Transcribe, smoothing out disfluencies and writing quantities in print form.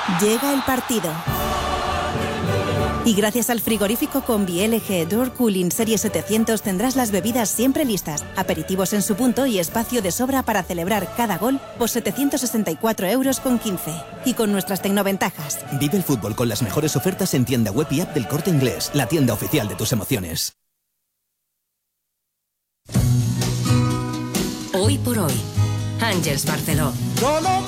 Llega el partido. Y gracias al frigorífico Combi LG Door Cooling Serie 700 tendrás las bebidas siempre listas, aperitivos en su punto y espacio de sobra para celebrar cada gol por 764,15 €. Y con nuestras tecnoventajas. Vive el fútbol con las mejores ofertas en tienda web y app del Corte Inglés, la tienda oficial de tus emociones. Hoy por hoy, Àngels Barceló.